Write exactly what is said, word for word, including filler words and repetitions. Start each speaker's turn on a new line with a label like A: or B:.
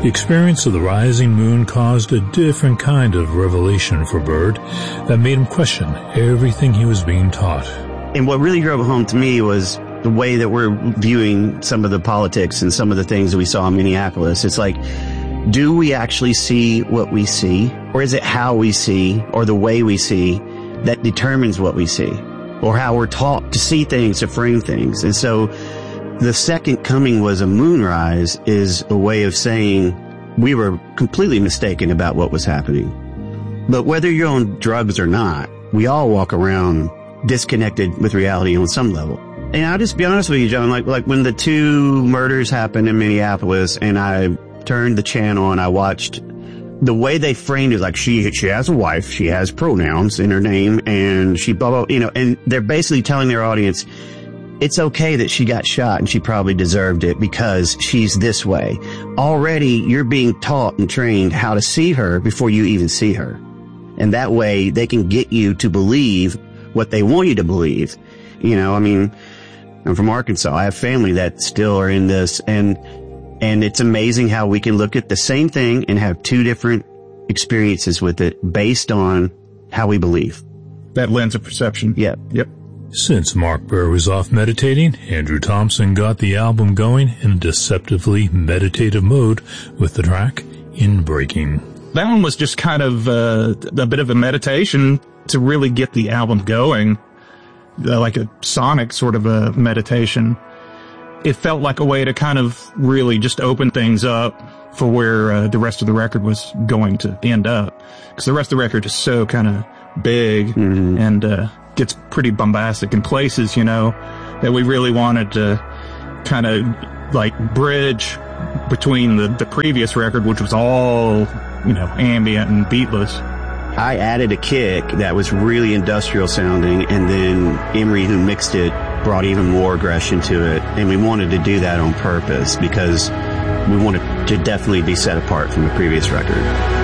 A: The experience of the rising moon caused a different kind of revelation for Bird that made him question everything he was being taught.
B: And what really drove it home to me was the way that we're viewing some of the politics and some of the things that we saw in Minneapolis. It's like, do we actually see what we see? Or is it how we see or the way we see that determines what we see? Or how we're taught to see things, to frame things. And so the second coming was a moonrise is a way of saying we were completely mistaken about what was happening. But whether you're on drugs or not, we all walk around disconnected with reality on some level. And I'll just be honest with you, John, like, like when the two murders happened in Minneapolis and I turned the channel and I watched the way they framed it, like she, she has a wife, she has pronouns in her name and she blah, blah, you know, and they're basically telling their audience, it's okay that she got shot and she probably deserved it because she's this way. Already you're being taught and trained how to see her before you even see her. And that way they can get you to believe what they want you to believe. You know, I mean, I'm from Arkansas. I have family that still are in this, and and it's amazing how we can look at the same thing and have two different experiences with it based on how we believe.
C: That lens of perception.
B: Yep.
C: Yep.
A: Since Mark Burr was off meditating, Andrew Thompson got the album going in a deceptively meditative mode with the track In Breaking.
C: That one was just kind of uh, a bit of a meditation to really get the album going, uh, like a sonic sort of a meditation. It felt like a way to kind of really just open things up for where uh, the rest of the record was going to end up. Because the rest of the record is so kind of big mm-hmm. and uh, gets pretty bombastic in places, you know, that we really wanted to kind of like bridge between the, the previous record, which was all, you know, ambient and beatless.
B: I added a kick that was really industrial sounding, and then Emery, who mixed it, brought even more aggression to it. And we wanted to do that on purpose because we wanted to definitely be set apart from the previous record.